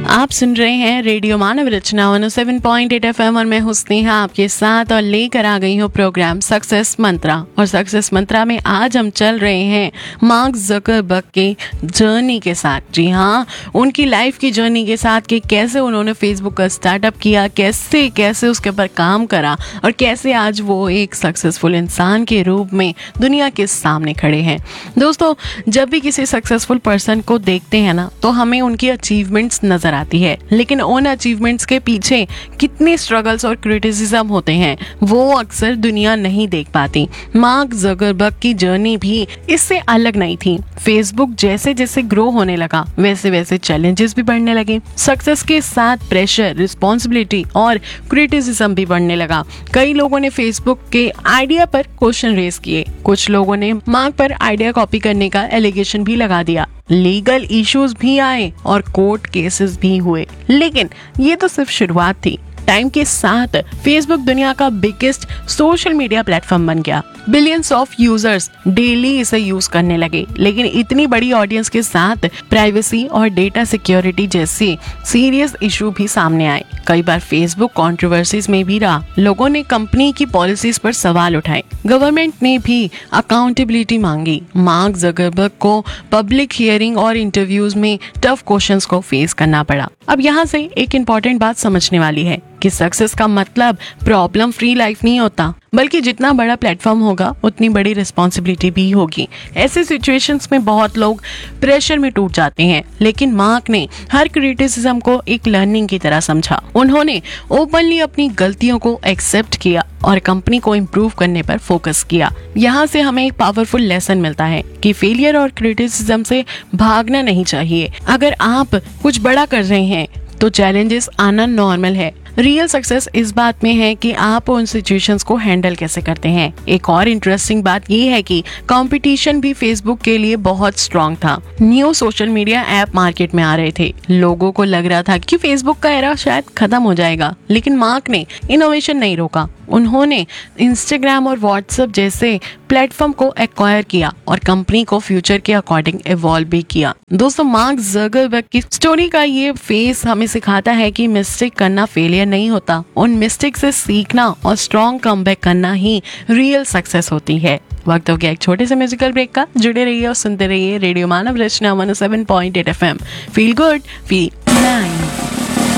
आप सुन रहे हैं रेडियो मानव रचना 107.8 FM और मैं हूं स्नेहा आपके साथ और लेकर आ गई हूं प्रोग्राम सक्सेस मंत्रा। और सक्सेस मंत्रा में आज हम चल रहे हैं मार्क ज़करबर्ग के जर्नी के साथ। जी हाँ, उनकी लाइफ की जर्नी के साथ कि कैसे उन्होंने फेसबुक का स्टार्टअप किया, कैसे कैसे उसके ऊपर काम करा और कैसे आज वो एक सक्सेसफुल इंसान के रूप में दुनिया के सामने खड़े हैं। दोस्तों, जब भी किसी सक्सेसफुल पर्सन को देखते हैं ना, तो हमें उनकी अचीवमेंट्स नजर आती है, लेकिन उन अचीवमेंट्स के पीछे कितने स्ट्रगल्स और क्रिटिसिज्म होते हैं वो अक्सर दुनिया नहीं देख पाती। मार्क ज़करबर्ग की जर्नी भी इससे अलग नहीं थी। फेसबुक जैसे जैसे ग्रो होने लगा वैसे वैसे चैलेंजेस भी बढ़ने लगे। सक्सेस के साथ प्रेशर, रिस्पॉन्सिबिलिटी और क्रिटिसिज्म भी बढ़ने लगा। कई लोगों ने फेसबुक के आइडिया पर क्वेश्चन रेज किए, कुछ लोगों ने मार्क पर आइडिया कॉपी करने का एलिगेशन भी लगा दिया। लीगल इश्यूज भी आए और कोर्ट केसेस भी हुए, लेकिन ये तो सिर्फ शुरुआत थी। टाइम के साथ फेसबुक दुनिया का बिगेस्ट सोशल मीडिया प्लेटफॉर्म बन गया। बिलियंस ऑफ यूजर्स डेली इसे यूज करने लगे, लेकिन इतनी बड़ी ऑडियंस के साथ प्राइवेसी और डेटा सिक्योरिटी जैसे सीरियस इशू भी सामने आए। कई बार फेसबुक कंट्रोवर्सीज में भी रहा। लोगों ने कंपनी की पॉलिसीज पर सवाल उठाए, गवर्नमेंट ने भी अकाउंटेबिलिटी मांगी। मार्क ज़करबर्ग को पब्लिक हियरिंग और इंटरव्यूज में टफ क्वेश्चंस को फेस करना पड़ा। अब यहाँ से एक इम्पॉर्टेंट बात समझने वाली है कि सक्सेस का मतलब प्रॉब्लम फ्री लाइफ नहीं होता, बल्कि जितना बड़ा प्लेटफॉर्म होगा उतनी बड़ी रिस्पॉन्सिबिलिटी भी होगी। ऐसे सिचुएशंस में बहुत लोग प्रेशर में टूट जाते हैं, लेकिन मार्क ने हर क्रिटिसिज्म को एक लर्निंग की तरह समझा। उन्होंने ओपनली अपनी गलतियों को एक्सेप्ट किया और कंपनी को इम्प्रूव करने पर फोकस किया। यहाँ से हमें एक पावरफुल लेसन मिलता है कि फेलियर और क्रिटिसिज्म से भागना नहीं चाहिए। अगर आप कुछ बड़ा कर रहे हैं तो चैलेंजेस आना नॉर्मल है। रियल सक्सेस इस बात में है कि आप उन सिचुएशंस को हैंडल कैसे करते हैं। एक और इंटरेस्टिंग बात ये है कि कंपटीशन भी फेसबुक के लिए बहुत स्ट्रांग था। New social media app market में आ रहे थे। लोगों को लग रहा था कि फेसबुक का एरा शायद खत्म हो जाएगा, लेकिन मार्क ने इनोवेशन नहीं रोका। उन्होंने इंस्टाग्राम और व्हाट्सएप जैसे प्लेटफॉर्म को एक्वायर किया और कंपनी को फ्यूचर के अकॉर्डिंग इवॉल्व भी किया। दोस्तों, मार्क ज़करबर्ग की स्टोरी का ये फेस हमें सिखाता है कि मिस्टेक करना फेलियर नहीं होता, उन मिस्टेक से सीखना और स्ट्रॉन्ग कमबैक करना ही रियल सक्सेस होती है। वक्त हो गया एक छोटे से म्यूजिकल ब्रेक का। जुड़े रहिए और सुनते रहिए रेडियो मानव रचना 107.8 FM। Feel good, feel nice.